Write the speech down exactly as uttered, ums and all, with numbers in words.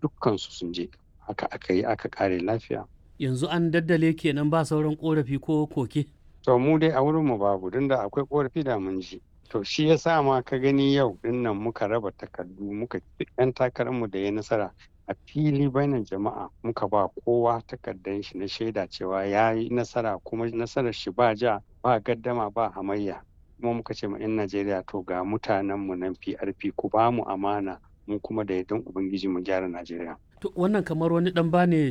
dukkansu sun je. Haka aka yi aka ƙare lafiya. Yanzu an daddale kenan ba sauran ƙorafi ko koke? To mu dai a wurinmu babu, don da akwai ƙorafi da mun ji. To shi ya sa ma ka gani yau ɗin nan muka raba takardu muka ɗan takararmu da ya nasara a fili bainar jama'a muka ba kowa takardar shi na shaida cewa ya yi nasara kuma nasarar shi ba ja ba gaddama ba hamayya. Kuma muka ce ma 'yan Najeriya to ga mutanenmu nan P R P ku ba mu amana mu kuma da yardan Ubangiji mu gyara Najeriya. To wannan kamar wani ɗan ba ne